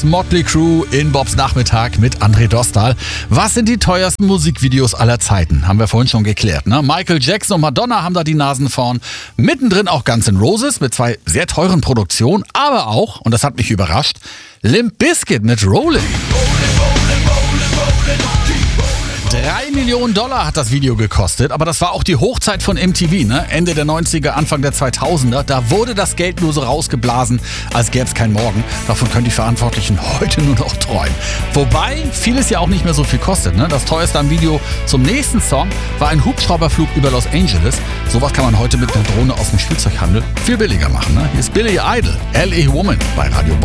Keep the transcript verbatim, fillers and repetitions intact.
Yes, Motley Crue in Bobs Nachmittag mit André Dostal. Was sind die teuersten Musikvideos aller Zeiten? Haben wir vorhin schon geklärt, ne? Michael Jackson und Madonna haben da die Nasen vorn. Mittendrin auch Guns N' Roses mit zwei sehr teuren Produktionen, aber auch, und das hat mich überrascht, Limp Bizkit mit Rollin'. Drei Millionen Dollar hat das Video gekostet, aber das war auch die Hochzeit von M T V, ne? Ende der neunziger, Anfang der zweitausender. Da wurde das Geld nur so rausgeblasen, als gäbe es kein Morgen. Davon können die Verantwortlichen heute nur noch träumen. Wobei vieles ja auch nicht mehr so viel kostet, ne? Das teuerste am Video zum nächsten Song war ein Hubschrauberflug über Los Angeles. Sowas kann man heute mit einer Drohne aus dem Spielzeughandel viel billiger machen, ne? Hier ist Billy Idol, L A Woman bei Radio